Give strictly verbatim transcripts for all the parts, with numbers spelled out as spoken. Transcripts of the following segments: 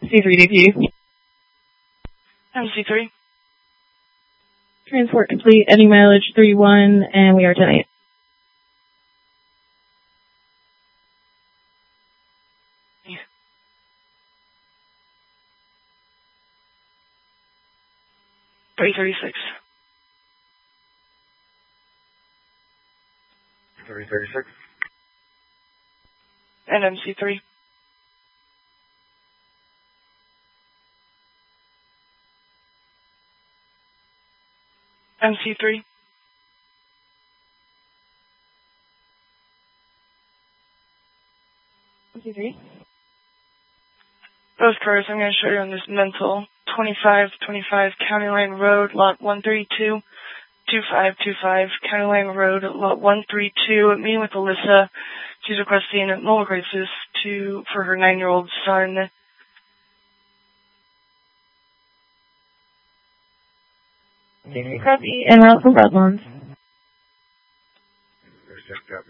C three D P. M C three. Transport complete, ending mileage three one, and we are ten eight. three thirty-six. three thirty-six. And M C three. M C three. M C three. Both cars, I'm going to show you on this mental. twenty-five twenty-five County Line Road, lot one thirty-two. two five two five County Line Road, lot one thirty-two. Meeting with Alyssa. She's requesting a mobile crisis to for her nine-year-old son. Copy, en route from Redlands. Copy.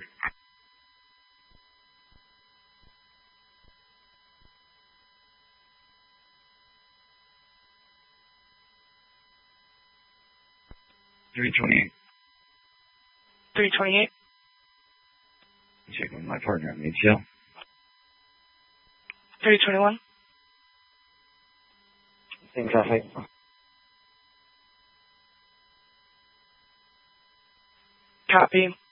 three twenty-eight. three twenty-eight. Check with my partner on the H L. three twenty-one. Same traffic. Copy.